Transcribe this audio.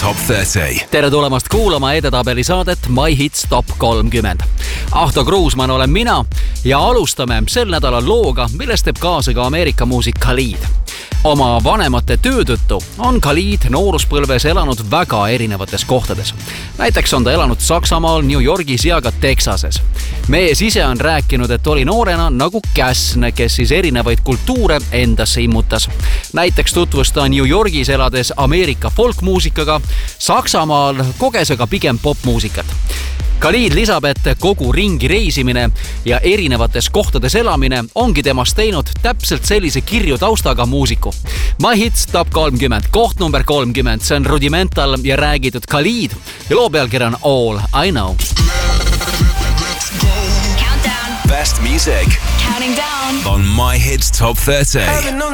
Top 30. Tere tulemast kuulama edetabeli saadet My Hits Top 30. Ahto Kruusmann olen mina ja alustame sel nädalal looga, millest teeb kaasa ka Ameerika muusik Khalid. Oma vanemate töö tõttu on Khalid nooruspõlves elanud väga erinevates kohtades. Näiteks on ta elanud Saksamaal, New Yorgis ja ka Texases. Mees ise on rääkinud, et oli noorena nagu käsn, kes siis erinevaid kultuure endasse immutas. Näiteks tutvus ta New Yorgis elades Ameerika folkmuusikaga, Saksamaal koges aga pigem popmuusikat. Khalid lisab, et kogu ringi reisimine ja erinevates kohtades elamine ongi temast teinud täpselt sellise kirju taustaga muusiku. My Hits Top 30, koht number 30, see on Rudimental ja räägitud Khalid ja loo pealkiri on All I Know. Best music Counting down on My Hits Top 30.